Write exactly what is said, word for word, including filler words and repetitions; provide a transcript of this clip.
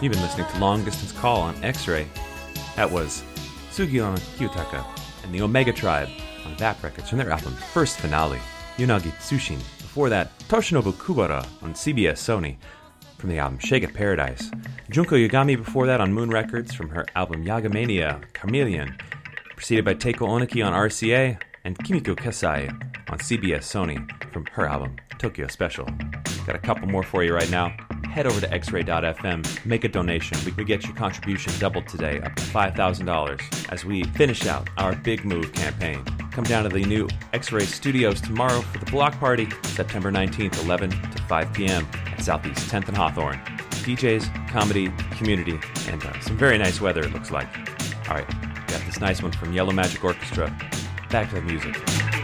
You've been listening to Long Distance Call on X-Ray. That was Sugion Kyutaka and the Omega Tribe on V A P Records from their album First Finale, Yunagi Tsushin. Before that, Toshinobu Kubara on C B S Sony from the album Shake It Paradise. Junko Yagami before that on Moon Records from her album Yagamania, Chameleon, preceded by Teiko Oniki on R C A, and Kimiko Kesai on C B S Sony from her album Tokyo Special. Got a couple more for you right now. Head over to x ray dot f m, make a donation. We, we get your contribution doubled today, up to five thousand dollars, as we finish out our Big Move campaign. Come down to the new X-Ray Studios tomorrow for the block party, September nineteenth, eleven to five p.m. at Southeast tenth and Hawthorne. D Js, comedy, community, and uh, some very nice weather, it looks like. All right, got this nice one from Yellow Magic Orchestra. Back to the music.